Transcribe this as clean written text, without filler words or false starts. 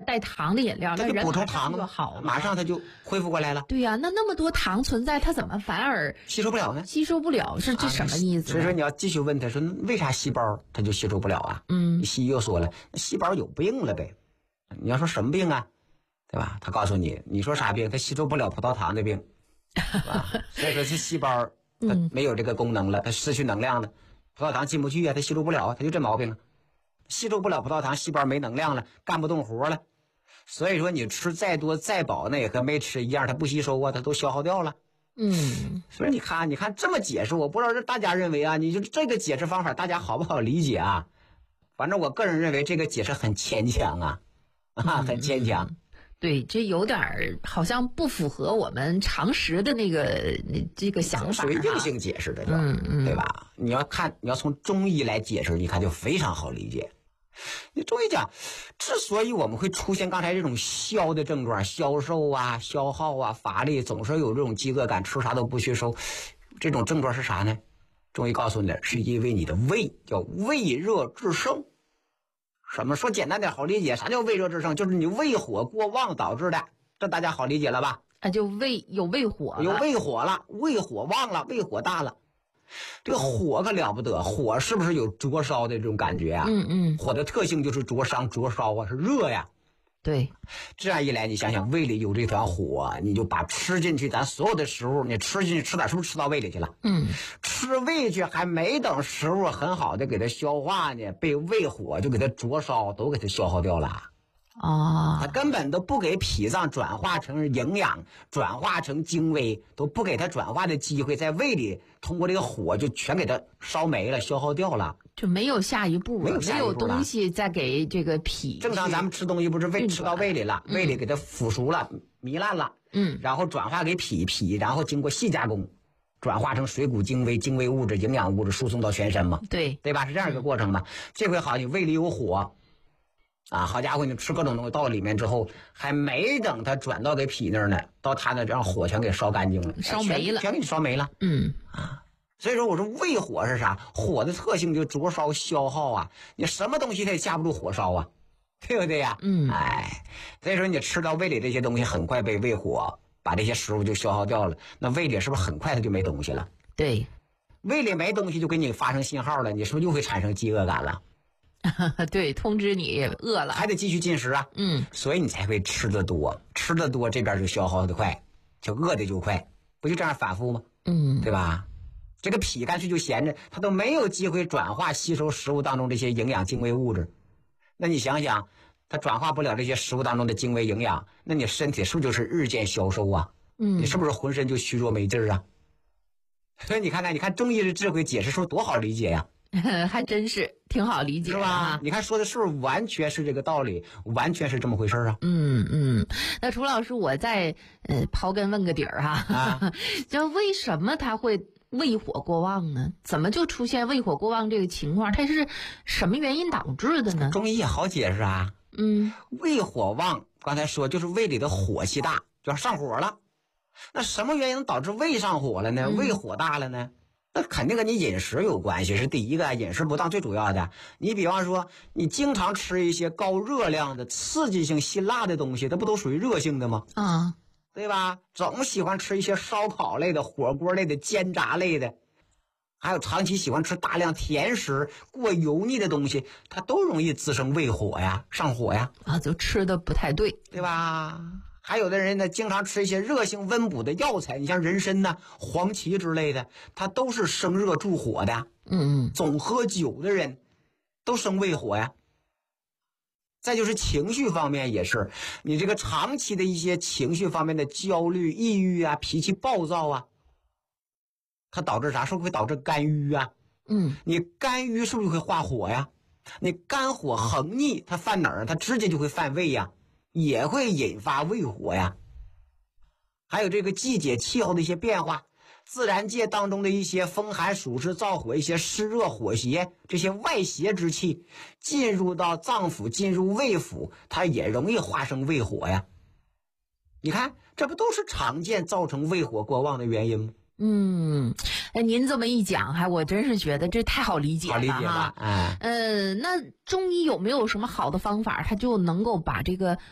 带糖的饮料， 它就补充人糖就好了， 马上它就恢复过来了。 对呀，那么多糖存在，它怎么反而吸收不了呢？ 吸收不了，是这什么意思？ 所以说你要继续问他说，为啥细胞它就吸收不了啊？西医又说了，细胞有病了呗。你要说什么病啊？对吧？他告诉你，你说啥病？它吸收不了葡萄糖的病，是吧？所以说这细胞它没有这个功能了，它失去能量了，葡萄糖进不去啊，它吸收不了，它就这毛病了。吸收不了葡萄糖，细胞没能量了，干不动活了。所以说你吃再多再饱，那也和没吃一样，它不吸收啊，它都消耗掉了。所以你看这么解释，我不知道是大家认为啊，你就这个解释方法大家好不好理解啊？反正我个人认为这个解释很牵强啊，很牵强。 对，这有点好像不符合我们常识的这个想法， 属于硬性解释的，对吧？你要从中医来解释，你看就非常好理解。你中医讲，之所以我们会出现刚才这种消的症状，消瘦啊、消耗啊、乏力，总是有这种饥饿感，吃啥都不吸收，这种症状是啥呢？中医告诉你的是因为你的胃叫胃热制盛。什么说简单点好理解，啥叫胃热制盛？就是你胃火过旺导致的，这大家好理解了吧？ 就有胃火了， 有胃火了，胃火旺了，胃火大了。这个火可了不得，火是不是有灼烧的这种感觉啊？火的特性就是灼伤、灼烧啊，是热呀。 对， 这样一来，你想想胃里有这团火，你就把吃进去咱所有的食物，你吃进去吃点，是不是吃到胃里去了？吃胃去还没等食物很好的给它消化呢，被胃火就给它灼烧，都给它消耗掉了。它根本都不给脾脏转化成营养，转化成精微，都不给它转化的机会，在胃里通过这个火就全给它烧没了，消耗掉了， 就没有下一步了，没有东西再给这个脾。 正常咱们吃东西不是吃到胃里了，胃里给它腐熟了、糜烂了，然后转化给脾，然后经过细加工，转化成水谷精微、精微物质、营养物质，输送到全身嘛，对吧？是这样一个过程嘛。这回好，你胃里有火。好家伙，你吃各种东西到里面之后，还没等它转到给脾那儿呢，到它那让火全给烧干净了， 烧没了， 全给你烧没了。所以说我说胃火是啥？火的特性就灼烧消耗啊，你什么东西它也架不住火烧啊，对不对呀？所以说你吃到胃里这些东西，很快被胃火把这些食物就消耗掉了，那胃里是不是很快它就没东西了？ 对， 胃里没东西就给你发生信号了，你是不是又会产生饥饿感了？ 对，通知你饿了， 还得继续进食啊。所以你才会吃得多，这边就消耗的快，就饿的就快，不就这样反复吗？对吧？这个脾干脆就闲着，它都没有机会转化吸收食物当中这些营养精微物质。那你想想，它转化不了这些食物当中的精微营养，那你身体是不是就是日渐消瘦啊？你是不是浑身就虚弱没劲儿啊？所以你看中医的智慧解释说多好理解呀。 还真是挺好理解， 是吧？你看说的是不是完全是这个道理，完全是这么回事啊？ 那楚老师，我再刨根问个底儿哈，就为什么他会胃火过旺呢？怎么就出现胃火过旺这个情况？它是什么原因导致的呢？ 中医也好解释啊。胃火旺，刚才说就是胃里的火气大，就要上火了。那什么原因导致胃上火了呢？胃火大了呢？那肯定跟你饮食有关系，是第一个，饮食不当最主要的。你比方说，你经常吃一些高热量的、刺激性、辛辣的东西，它不都属于热性的吗？对吧？总喜欢吃一些烧烤类的、火锅类的、煎炸类的，还有长期喜欢吃大量甜食、过油腻的东西，它都容易滋生胃火呀、上火呀。 就吃的不太对， 对吧？还有的人呢，经常吃一些热性温补的药材，你像人参呐、黄芪之类的，它都是生热助火的。总喝酒的人都生胃火呀。再就是情绪方面也是，你这个长期的一些情绪方面的焦虑、抑郁啊、脾气暴躁啊，它导致啥？是不是会导致肝郁啊？你肝郁是不是会化火呀？你肝火横逆，它犯哪儿？它直接就会犯胃呀。也会引发胃火呀。还有这个季节气候的一些变化，自然界当中的一些风寒暑湿燥火，一些湿热火邪，这些外邪之气进入到脏腑，进入胃腑，它也容易化生胃火呀。你看这不都是常见造成胃火过旺的原因吗？ 您这么一讲，我真是觉得这太好理解了， 好理解吧？ 那中医有没有什么好的方法，它就能够把这个